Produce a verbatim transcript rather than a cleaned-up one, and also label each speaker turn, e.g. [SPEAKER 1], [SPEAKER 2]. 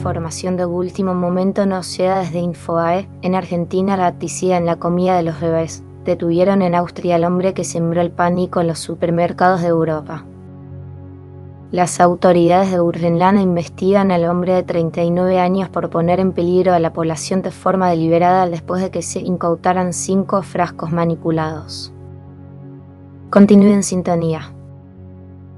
[SPEAKER 1] información de último momento nos llega desde Infobae. En Argentina, laticida en la comida de los bebés. Detuvieron en Austria al hombre que sembró el pánico en los supermercados de Europa. Las autoridades de Burgenland investigan al hombre de treinta y nueve años por poner en peligro a la población de forma deliberada después de que se incautaran cinco frascos manipulados. Continúe en sintonía.